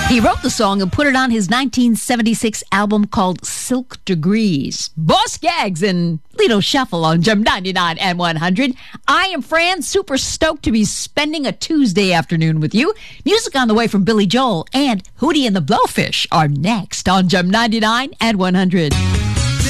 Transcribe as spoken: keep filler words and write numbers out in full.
He wrote the song and put it on his nineteen seventy-six album called Silk Degrees. Boss Gags and Lido Shuffle on Gem ninety-nine and one hundred. I am Fran, super stoked to be spending a Tuesday afternoon with you. Music on the way from Billy Joel and Hootie and the Blowfish are next on Gem ninety-nine and one hundred.